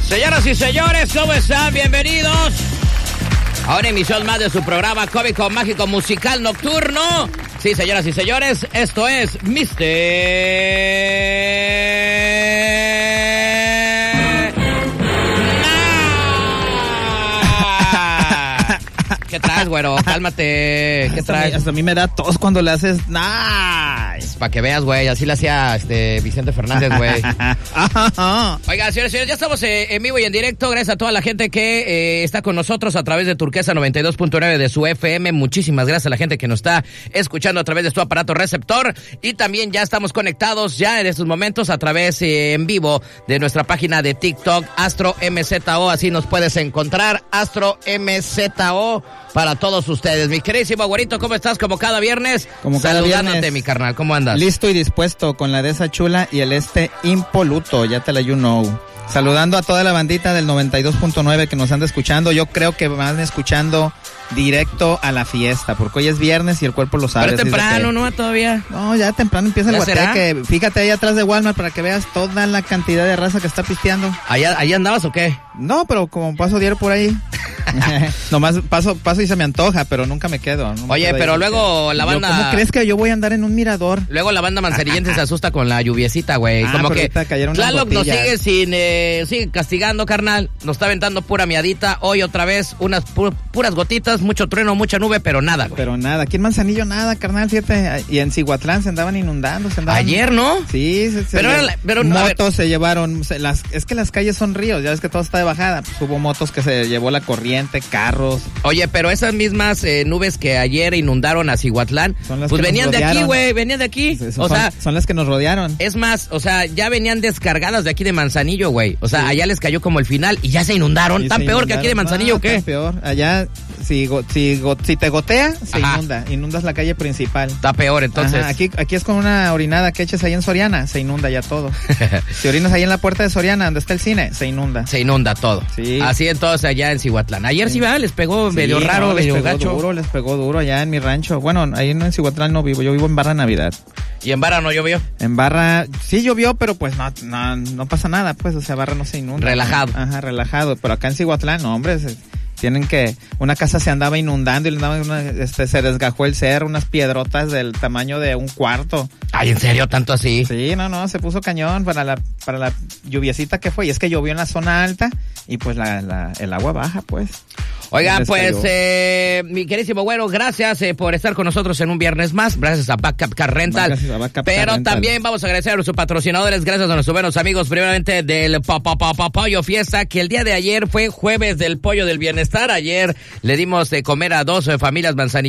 Señoras y señores, ¿cómo están? Bienvenidos a una emisión más de su programa cómico, mágico, musical, nocturno. Sí, señoras y señores, esto es ¿Qué traes, güero? Cálmate. ¿Qué traes? Hasta a mí me da tos cuando le haces nice. Para que veas, güey. Así le hacía Vicente Fernández, güey. Oiga, señores, ya estamos en vivo y en directo. Gracias a toda la gente que está con nosotros a través de Turquesa 92.9 de su FM. Muchísimas gracias a la gente que nos está escuchando a través de su aparato receptor. Y también ya estamos conectados ya en estos momentos a través en vivo de nuestra página de TikTok, Astro MZO. Así nos puedes encontrar, Astro MZO. Para todos ustedes. Mi queridísimo güerito, ¿cómo estás? Como cada viernes. Como cada saludándote, viernes. Mi carnal. ¿Cómo andas? Listo y dispuesto con la de esa chula y el impoluto. Ya te la you know. Saludando a toda la bandita del 92.9 que nos anda escuchando. Yo creo que van escuchando directo a la fiesta, porque hoy es viernes y el cuerpo lo sabe. Pero temprano, ¿no? Todavía. No, ya temprano empieza el guateque. Fíjate ahí atrás de Walmart para que veas toda la cantidad de raza que está pisteando. ¿Ahí andabas o qué? No, pero como paso diario por ahí. Nomás paso y se me antoja, pero nunca me quedo. Oye, pero luego la banda... ¿Cómo crees que yo voy a andar en un mirador? Luego la banda manzanillense se asusta con la lluviecita, güey. Como que Tlaloc nos sigue castigando, carnal. Nos está aventando pura miadita. Hoy otra vez unas puras gotitas, mucho trueno, mucha nube, pero nada, güey. Pero nada. Aquí en Manzanillo nada, fíjate. Y en Cihuatlán se andaban inundando. Ayer, ¿no? Sí. Pero motos se llevaron. Es que las calles son ríos. Ya ves que todo está de bajada. Pues hubo motos que se llevó la corriente, carros. Oye, pero esas mismas nubes que ayer inundaron a Cihuatlán, pues venían de aquí, güey, venían de aquí. Son las que nos rodearon. Es más, ya venían descargadas de aquí de Manzanillo, güey. Allá les cayó como el final y ya se inundaron. ¿Tan peor que aquí de Manzanillo o qué? Tan peor. Allá, si te gotea, se inundas la calle principal. Está peor, entonces. Ajá, aquí es con una orinada que eches ahí en Soriana, se inunda ya todo. Si orinas ahí en la puerta de Soriana, donde está el cine, se inunda. Se inunda todo. Sí. Así entonces allá en Cihuatlán. Ayer sí, les pegó medio raro, medio gacho. Les pegó duro allá en mi rancho. Bueno, ahí en Cihuatlán no vivo, yo vivo en Barra Navidad. ¿Y en Barra no llovió? En Barra sí llovió, pero pues no pasa nada, pues, Barra no se inunda. Relajado. Ajá, relajado. Pero acá en Cihuatlán, no, hombre, tienen que... Una casa se andaba inundando y se desgajó el cerro, unas piedrotas del tamaño de un cuarto. Ay, ¿en serio? ¿Tanto así? Sí, no, se puso cañón para la lluviecita que fue. Y es que llovió en la zona alta y pues el agua baja, pues. Oigan, pues, mi queridísimo güero, gracias por estar con nosotros en un viernes más. Gracias a Backup Car Rental. Gracias a Backup Pero Car Rental. También vamos a agradecer a nuestros patrocinadores. Gracias a nuestros buenos amigos, primeramente del Pollo Fiesta, que el día de ayer fue jueves del pollo del bienestar. Ayer le dimos de comer a 2 familias manzanillas.